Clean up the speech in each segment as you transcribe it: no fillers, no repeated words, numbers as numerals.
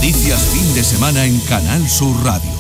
Noticias fin de semana en Canal Sur Radio.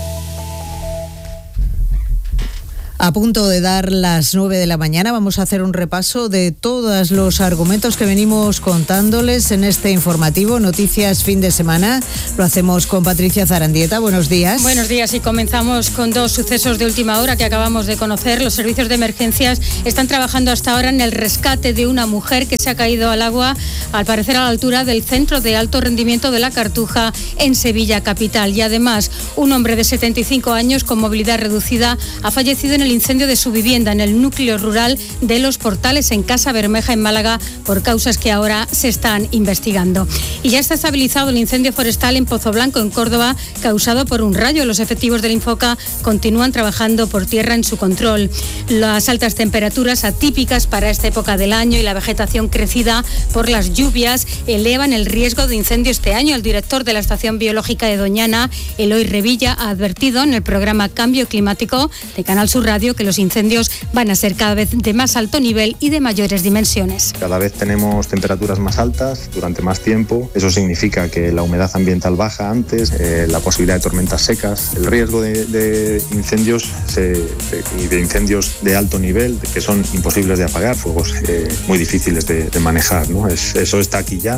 A punto de dar las 9 de la mañana vamos a hacer un repaso de todos los argumentos que venimos contándoles en este informativo Noticias fin de semana. Lo hacemos con Patricia Zarandieta. Buenos días. Buenos días y comenzamos con dos sucesos de última hora que acabamos de conocer. Los servicios de emergencias están trabajando hasta ahora en el rescate de una mujer que se ha caído al agua, al parecer a la altura del Centro de Alto Rendimiento de la Cartuja en Sevilla capital. Y además, un hombre de 75 años con movilidad reducida ha fallecido en el incendio de su vivienda en el núcleo rural de Los Portales, en Casa Bermeja, en Málaga, por causas que ahora se están investigando. Y ya está estabilizado el incendio forestal en Pozoblanco, en Córdoba, causado por un rayo. Los efectivos del Infoca continúan trabajando por tierra en su control. Las altas temperaturas atípicas para esta época del año y la vegetación crecida por las lluvias elevan el riesgo de incendio este año. El director de la Estación Biológica de Doñana, Eloy Revilla, ha advertido en el programa Cambio Climático de Canal Sur Radio que los incendios van a ser cada vez de más alto nivel y de mayores dimensiones. Cada vez tenemos temperaturas más altas durante más tiempo. Eso significa que la humedad ambiental baja antes, la posibilidad de tormentas secas, el riesgo de incendios y de incendios de alto nivel que son imposibles de apagar, fuegos muy difíciles de manejar, ¿no? Eso está aquí ya.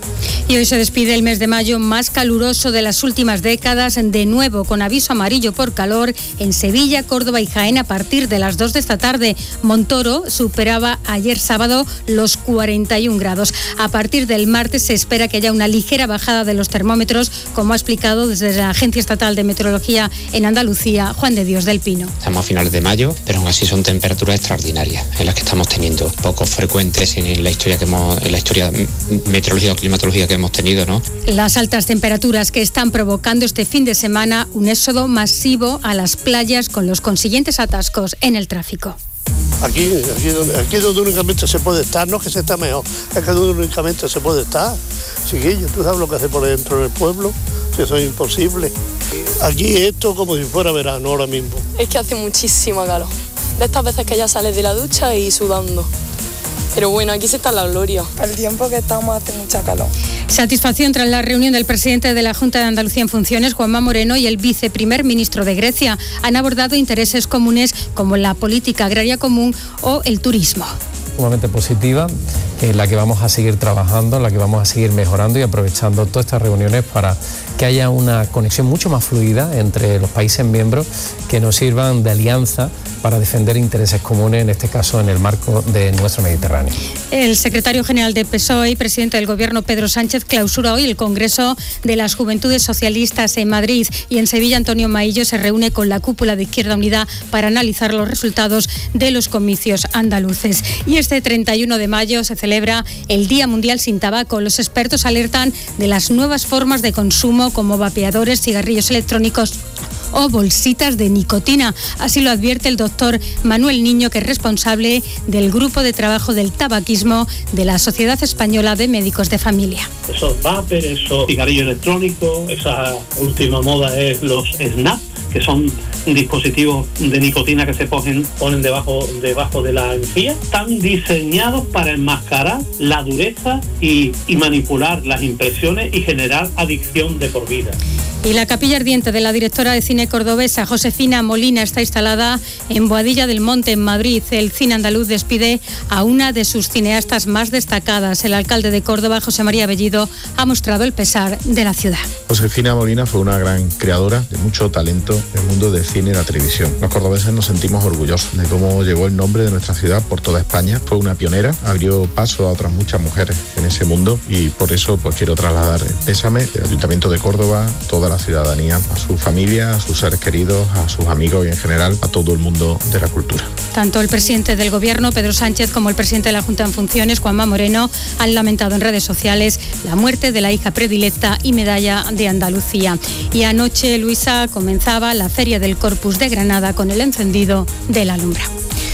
Y hoy se despide el mes de mayo más caluroso de las últimas décadas, de nuevo con aviso amarillo por calor en Sevilla, Córdoba y Jaén a partir de las 2 de esta tarde. Montoro superaba ayer sábado los 41 grados. A partir del martes se espera que haya una ligera bajada de los termómetros, como ha explicado desde la Agencia Estatal de Meteorología en Andalucía, Juan de Dios del Pino. Estamos a finales de mayo, pero aún así son temperaturas extraordinarias en las que estamos teniendo, poco frecuentes en la historia meteorológica o climatológica que hemos tenido, ¿no? Las altas temperaturas que están provocando este fin de semana un éxodo masivo a las playas con los consiguientes atascos en el tráfico. Aquí donde únicamente se puede estar, no es que se está mejor, es que donde únicamente se puede estar. Chiquillo, tú sabes lo que hace por dentro del pueblo, que eso es imposible. Aquí esto como si fuera verano ahora mismo. Es que hace muchísima calor. De estas veces que ya sales de la ducha y sudando. Pero bueno, aquí se está la gloria. El tiempo que estamos hace mucha calor. Satisfacción tras la reunión del presidente de la Junta de Andalucía en funciones, Juanma Moreno, y el viceprimer ministro de Grecia. Han abordado intereses comunes como la política agraria común o el turismo. Sumamente positiva, en la que vamos a seguir trabajando, en la que vamos a seguir mejorando y aprovechando todas estas reuniones para que haya una conexión mucho más fluida entre los países miembros que nos sirvan de alianza para defender intereses comunes, en este caso en el marco de nuestro Mediterráneo. El secretario general de PSOE y presidente del Gobierno, Pedro Sánchez, clausura hoy el Congreso de las Juventudes Socialistas en Madrid, y en Sevilla Antonio Maillo se reúne con la cúpula de Izquierda Unida para analizar los resultados de los comicios andaluces. Y este 31 de mayo se celebra el Día Mundial sin Tabaco. Los expertos alertan de las nuevas formas de consumo como vapeadores, cigarrillos electrónicos o bolsitas de nicotina. Así lo advierte el doctor Manuel Niño, que es responsable del grupo de trabajo del tabaquismo de la Sociedad Española de Médicos de Familia. Esos vapers, esos cigarrillos electrónicos, esa última moda es los snap, que son dispositivos de nicotina que se ponen debajo de la encía. Están diseñados para enmascarar la dureza y manipular las impresiones y generar adicción de por vida. Y la capilla ardiente de la directora de cine cordobesa, Josefina Molina, está instalada en Boadilla del Monte, en Madrid. El cine andaluz despide a una de sus cineastas más destacadas. El alcalde de Córdoba, José María Bellido, ha mostrado el pesar de la ciudad. Josefina Molina fue una gran creadora de mucho talento en el mundo del cine y la televisión. Los cordobeses nos sentimos orgullosos de cómo llevó el nombre de nuestra ciudad por toda España. Fue una pionera, abrió paso a otras muchas mujeres en ese mundo, y por eso quiero trasladar el pésame del Ayuntamiento de Córdoba, toda la ciudadanía, a su familia, a sus seres queridos, a sus amigos y en general a todo el mundo de la cultura. Tanto el presidente del Gobierno, Pedro Sánchez, como el presidente de la Junta en funciones, Juanma Moreno, han lamentado en redes sociales la muerte de la hija predilecta y medalla de Andalucía. Y anoche, Luisa, comenzaba la Feria del Corpus de Granada con el encendido de la Alumbra.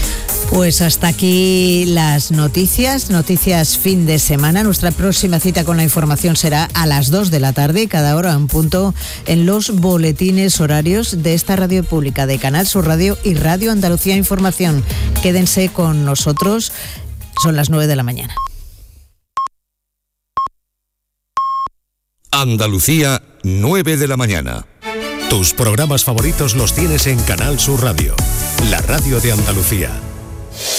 Pues hasta aquí las noticias fin de semana. Nuestra próxima cita con la información será a las 2 de la tarde, cada hora en punto, en los boletines horarios de esta radio pública, de Canal Sur Radio y Radio Andalucía Información. Quédense con nosotros, son las 9 de la mañana. Andalucía, 9 de la mañana. Tus programas favoritos los tienes en Canal Sur Radio, la radio de Andalucía.